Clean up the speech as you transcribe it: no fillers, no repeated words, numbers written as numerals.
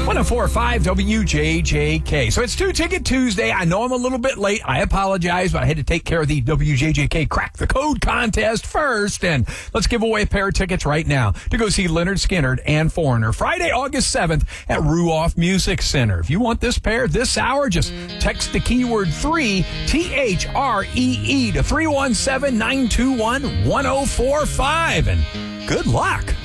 104.5 WJJK. So it's Two Ticket Tuesday. I know I'm a little bit late. I apologize, but I had to take care of the WJJK Crack the Code contest first. And let's give away a pair of tickets right now to go see Lynyrd Skynyrd and Foreigner Friday, August 7th at Ruoff Music Center. If you want this pair this hour, just text the keyword 3, THREE, to 317-921-1045. And good luck.